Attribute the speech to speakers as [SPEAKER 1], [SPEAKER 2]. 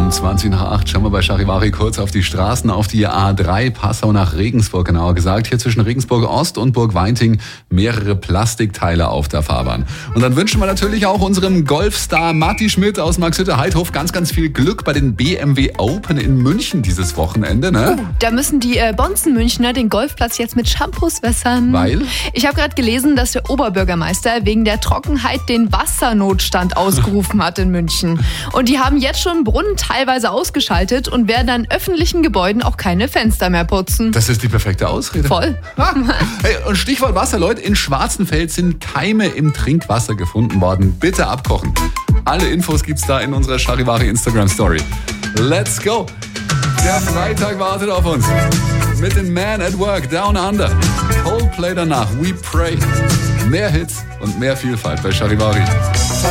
[SPEAKER 1] Um 20:20 schauen wir bei Charivari kurz auf die Straßen, auf die A3 Passau nach Regensburg, genauer gesagt. Hier zwischen Regensburg Ost und Burg Weinting mehrere Plastikteile auf der Fahrbahn. Und dann wünschen wir natürlich auch unserem Golfstar Matti Schmidt aus Marxhütte-Heidhof ganz viel Glück bei den BMW Open in München dieses Wochenende, ne?
[SPEAKER 2] Da müssen die Bonzen-Münchner den Golfplatz jetzt mit Shampoos wässern.
[SPEAKER 1] Weil?
[SPEAKER 2] Ich habe gerade gelesen, dass der Oberbürgermeister wegen der Trockenheit den Wassernotstand ausgerufen hat in München. Und die haben jetzt schon Brunnen teilweise ausgeschaltet und werden an öffentlichen Gebäuden auch keine Fenster mehr putzen.
[SPEAKER 1] Das ist die perfekte Ausrede.
[SPEAKER 2] Voll.
[SPEAKER 1] Hey, und Stichwort Wasser, Leute. In Schwarzenfeld sind Keime im Trinkwasser gefunden worden. Bitte abkochen. Alle Infos gibt's da in unserer Charivari Instagram Story. Let's go. Der Freitag wartet auf uns. Mit den Man at Work Down Under. Coldplay danach. We Pray. Mehr Hits und mehr Vielfalt bei Charivari.